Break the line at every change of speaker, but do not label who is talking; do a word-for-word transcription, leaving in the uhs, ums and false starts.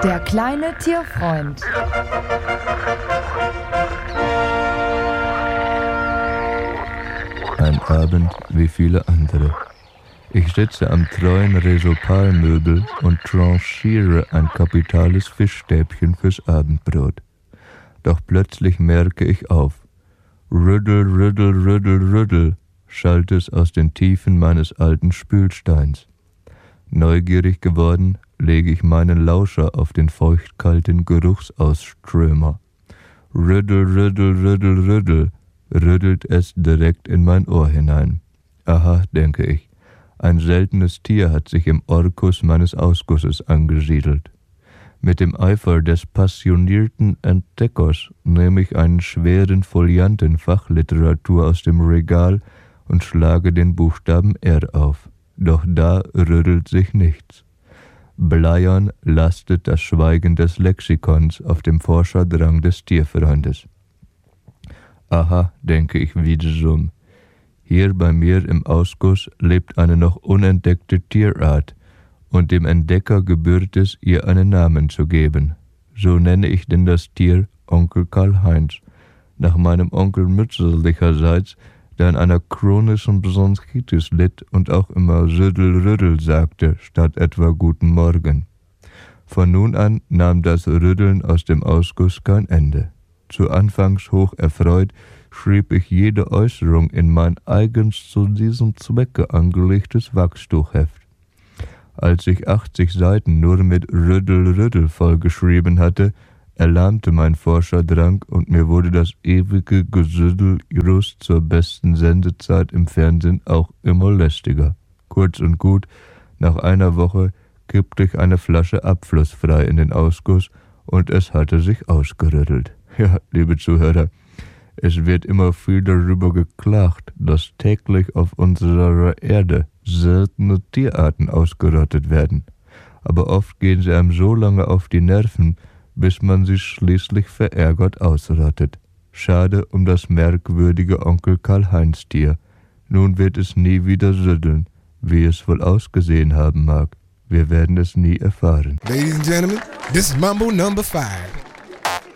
Der kleine Tierfreund.
Ein Abend wie viele andere. Ich sitze am treuen Resopalmöbel und tranchiere ein kapitales Fischstäbchen fürs Abendbrot. Doch plötzlich merke ich auf. Rüddel, rüddel, rüddel, rüddel, schallt es aus den Tiefen meines alten Spülsteins. Neugierig geworden, lege ich meinen Lauscher auf den feuchtkalten Geruchsausströmer. Rüddel, rüddel, rüddel, rüddel, rüttelt es direkt in mein Ohr hinein. Aha, denke ich, ein seltenes Tier hat sich im Orkus meines Ausgusses angesiedelt. Mit dem Eifer des passionierten Entdeckers nehme ich einen schweren Folianten Fachliteratur aus dem Regal und schlage den Buchstaben R auf. Doch da rüttelt sich nichts. Bleiern lastet das Schweigen des Lexikons auf dem Forscherdrang des Tierfreundes. Aha, denke ich wiederum. Hier bei mir im Ausguss lebt eine noch unentdeckte Tierart, und dem Entdecker gebührt es, ihr einen Namen zu geben. So nenne ich denn das Tier Onkel Karl-Heinz, nach meinem Onkel mütterlicherseits, der an einer chronischen Bronchitis litt und auch immer Rüddel-Rüddel sagte, statt etwa Guten Morgen. Von nun an nahm das Rüddeln aus dem Ausguss kein Ende. Zu Anfangs hoch erfreut schrieb ich jede Äußerung in mein eigens zu diesem Zwecke angelegtes Wachstuchheft. Als ich achtzig Seiten nur mit Rüddel-Rüddel vollgeschrieben hatte, erlahmte mein Forscherdrang und mir wurde das ewige Gesüddel just zur besten Sendezeit im Fernsehen auch immer lästiger. Kurz und gut, nach einer Woche kippte ich eine Flasche abflussfrei in den Ausguss und es hatte sich ausgerüttelt. Ja, liebe Zuhörer, es wird immer viel darüber geklagt, dass täglich auf unserer Erde seltene Tierarten ausgerottet werden. Aber oft gehen sie einem so lange auf die Nerven, bis man sie schließlich verärgert ausrottet. Schade um das merkwürdige Onkel Karl-Heinz-Tier. Nun wird es nie wieder rütteln, wie es wohl ausgesehen haben mag. Wir werden es nie erfahren.
Ladies and gentlemen, this is Mambo number five.